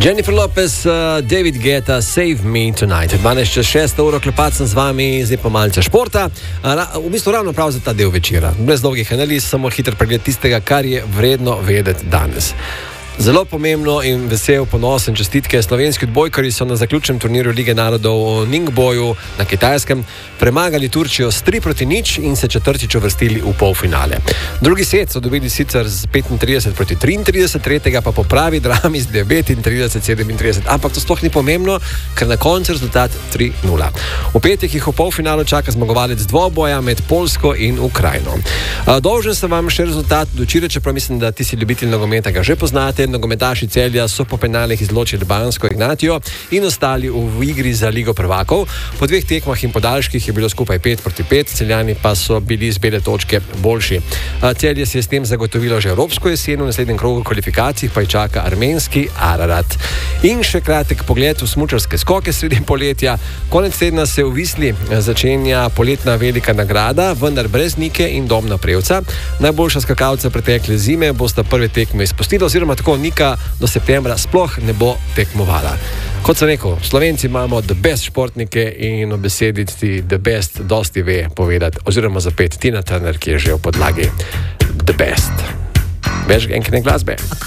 Jennifer Lopez, David Guetta, Save Me Tonight. 12:06 uro klepat sem z vami, zdaj pa malce športa. V bistvu ravno prav za ta del večera. Brez dolgih analiz, samo hiter pregled tistega, kar je vredno vedeti danes. Zelo pomembno in vesel, ponosen čestitke. Slovenski odbojkarji so na zaključnem turnirju Lige narodov v Ningboju na Kitajskem premagali Turčijo s 3-0 in se četrtič uvrstili v polfinale. Drugi set so dobili sicer z 35-33, tretjega pa po pravi drami z 39-37, ampak to sploh ni pomembno, ker na koncu rezultat 3-0. V petek jih v polfinalu čaka zmagovalec dvoboja med Poljsko in Ukrajino. Dolžen sem vam še rezultat do včeraj, čeprav mislim, da ti si ljubitelj nogometa ga že poznate. Nogometaši Celja so po penalih izločili Bansko Ignatijo in ostali v igri za Ligo prvakov. Po dveh tekmah in podaljških je bilo skupaj 5-5, Celjani pa so bili z bele točke boljši. Celje si je s tem zagotovilo že evropsko jesen, v naslednjem krogu kvalifikacij pa je čaka armenski Ararat. In še kratek pogled v smučarske skoke sredi poletja. Konec tedna se v Visli začenja poletna velika nagrada, vendar brez Nike in Domna Prevca. Najboljša skakalca pretekle zime bosta prve tekme izpustila, oziroma tako Nika do septembra sploh ne bo tekmovala. Kot sem rekel, Slovenci imamo the best športnike in o besedici the best dosti ve povedati, oziroma zapet Tina Turner, ki je že v podlagi the best. Več enkrat glasbe.